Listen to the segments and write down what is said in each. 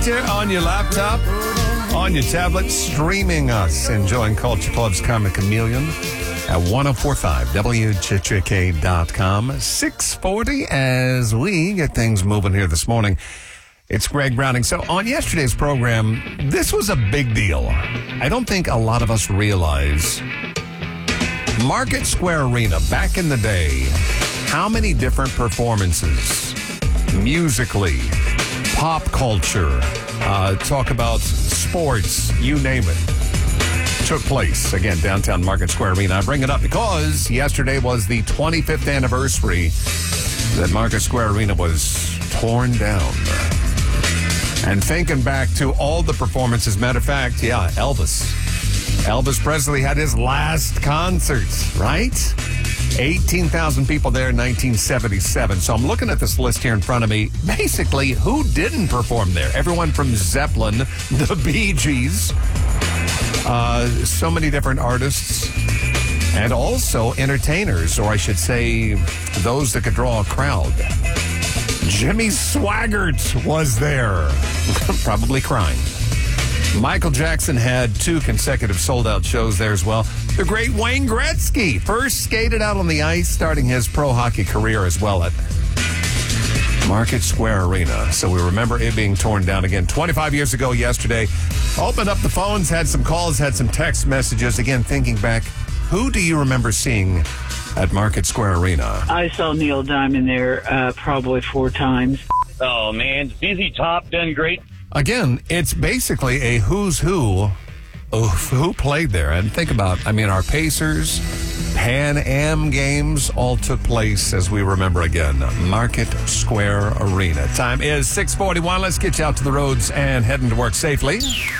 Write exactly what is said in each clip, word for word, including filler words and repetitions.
projector, on your laptop, on your tablet, streaming us, enjoying Culture Club's Karmic Chameleon at ten forty-five W J J K dot com. six forty as we get things moving here this morning. It's Greg Browning. So on yesterday's program, this was a big deal. I don't think a lot of us realize Market Square Arena, back in the day, how many different performances, musically, pop culture, uh, talk about sports, you name it, took place, again, downtown Market Square Arena. I bring it up because yesterday was the twenty-fifth anniversary that Market Square Arena was torn down. And thinking back to all the performances, matter of fact, yeah, Elvis. Elvis Presley had his last concert, right? eighteen thousand people there in nineteen seventy-seven. So I'm looking at this list here in front of me. Basically, who didn't perform there? Everyone from Zeppelin, the Bee Gees, uh, so many different artists, and also entertainers, or I should say, those that could draw a crowd. Jimmy Swaggart was there, probably crying. Michael Jackson had two consecutive sold-out shows there as well. The great Wayne Gretzky first skated out on the ice, starting his pro hockey career as well at Market Square Arena. So we remember it being torn down again twenty-five years ago yesterday. Opened up the phones, had some calls, had some text messages. Again, thinking back, who do you remember seeing at Market Square Arena? I saw Neil Diamond there uh, probably four times. Oh, man. Z Z Top done great. Again, it's basically a who's who of who played there. And think about, I mean, our Pacers, Pan Am games all took place, as we remember again, Market Square Arena. Time is six forty-one. Let's get you out to the roads and heading to work safely.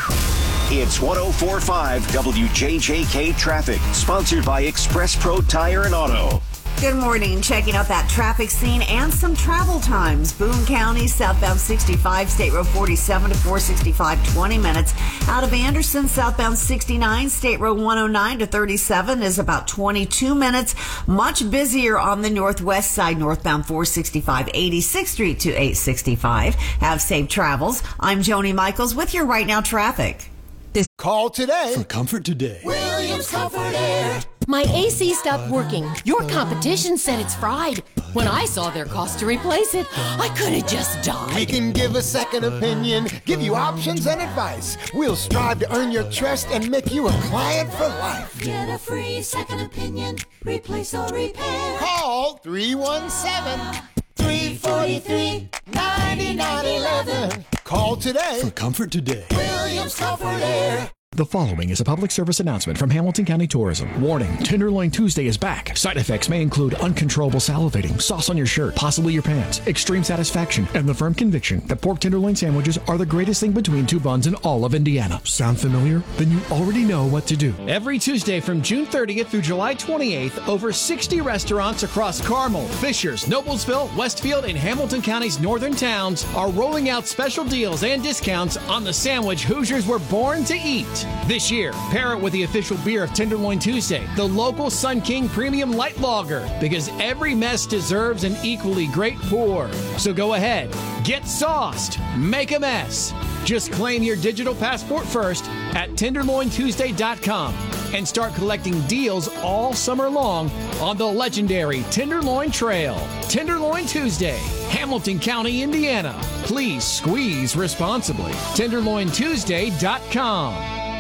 It's ten forty-five W J J K Traffic, sponsored by Express Pro Tire and Auto. Good morning. Checking out that traffic scene and some travel times. Boone County, southbound sixty-five, State Road forty-seven to four sixty-five, twenty minutes. Out of Anderson, southbound sixty-nine, State Road one oh nine to thirty-seven is about twenty-two minutes. Much busier on the northwest side, northbound four sixty-five, eighty-sixth Street to eight sixty-five. Have safe travels. I'm Joni Michaels with your Right Now traffic. This Call today for Comfort Today. Williams Comfort Air. My A C stopped working. Your competition said it's fried. When I saw their cost to replace it, I could have just died. We can give a second opinion, give you options and advice. We'll strive to earn your trust and make you a client for life. Get a free second opinion, replace or repair. Call three one seven, three four three, nine nine one one. Call today for Comfort Today. Williams Comfort Air. The following is a public service announcement from Hamilton County Tourism. Warning, Tenderloin Tuesday is back. Side effects may include uncontrollable salivating, sauce on your shirt, possibly your pants, extreme satisfaction, and the firm conviction that pork tenderloin sandwiches are the greatest thing between two buns in all of Indiana. Sound familiar? Then you already know what to do. Every Tuesday from June thirtieth through July twenty-eighth, over sixty restaurants across Carmel, Fishers, Noblesville, Westfield, and Hamilton County's northern towns are rolling out special deals and discounts on the sandwich Hoosiers were born to eat. This year, pair it with the official beer of Tenderloin Tuesday, the local Sun King Premium Light Lager, because every mess deserves an equally great pour. So go ahead, get sauced, make a mess. Just claim your digital passport first at tenderloin tuesday dot com and start collecting deals all summer long on the legendary Tenderloin Trail. Tenderloin Tuesday, Hamilton County, Indiana. Please squeeze responsibly. tenderloin tuesday dot com.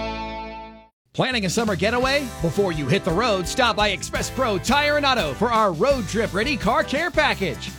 Planning a summer getaway? Before you hit the road, stop by Express Pro Tire and Auto for our road trip ready car care package.